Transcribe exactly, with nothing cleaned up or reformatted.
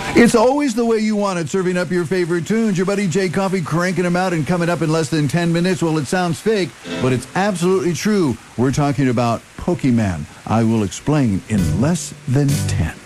It's always the way you want it, serving up your favorite tunes. Your buddy Jay Coffee cranking them out and coming up in less than ten minutes. Well, it sounds fake, but it's absolutely true. We're talking about Pokemon. I will explain in less than ten.